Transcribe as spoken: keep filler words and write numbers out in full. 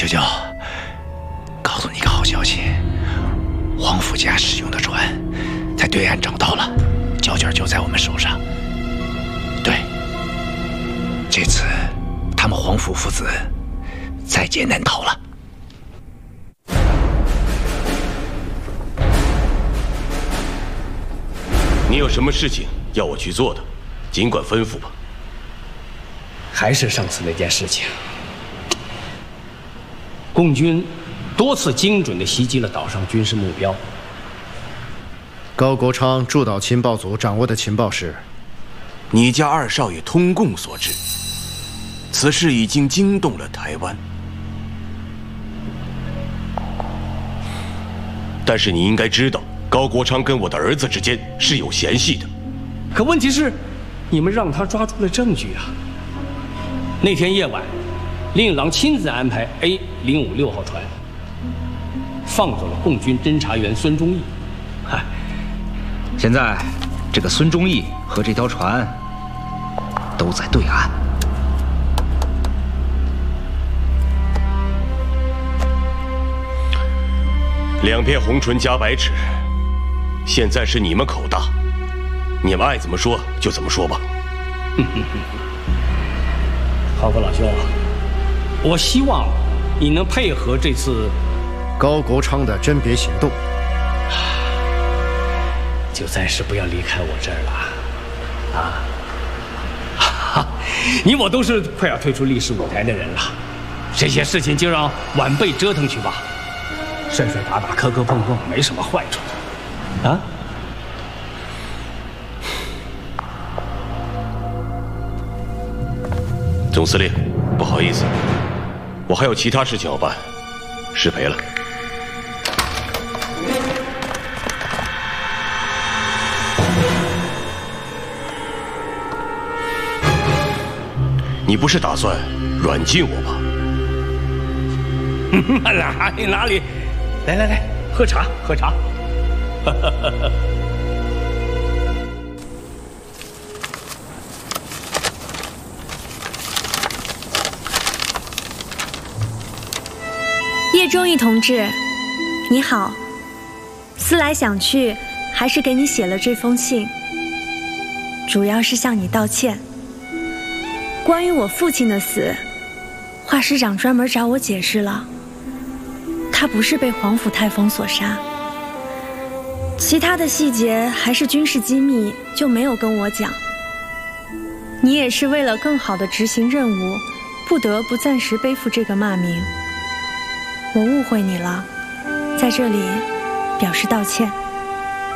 舅舅，告诉你个好消息，皇甫家使用的船在对岸找到了，交件就在我们手上。对，这次他们皇甫父子在劫难逃了。 你有什么事情要我去做的，尽管吩咐吧。 还是上次那件事情，共军多次精准地袭击了岛上军事目标。 高国昌驻岛情报组掌握的情报是， 你家二少爷通共所致，此事已经惊动了台湾。 但是你应该知道，高国昌跟我的儿子之间是有嫌隙的。 可问题是，你们让他抓住了证据啊！那天夜晚，令郎亲自安排 A 零五六号船放走了共军侦察员孙忠义。嗨， 现在这个孙忠义和这条船都在对岸。 两片红唇加白齿，现在是你们口大，你们爱怎么说就怎么说吧。 浩国老兄，我希望你能配合这次高国昌的甄别行动， 就暂时不要离开我这儿了，啊！哈，你我都是快要退出历史舞台的人了，这些事情就让晚辈折腾去吧，摔摔打打、磕磕碰碰，没什么坏处，啊！ 总司令，不好意思，我还有其他事情要办，失陪了。你不是打算软禁我吧？ 哪里哪里，来来来，喝茶喝茶。 叶忠义同志，你好。思来想去，还是给你写了这封信，主要是向你道歉。关于我父亲的死，华师长专门找我解释了，他不是被皇甫太丰所杀，其他的细节还是军事机密，就没有跟我讲。你也是为了更好地执行任务，不得不暂时背负这个骂名。我误会你了，在这里表示道歉。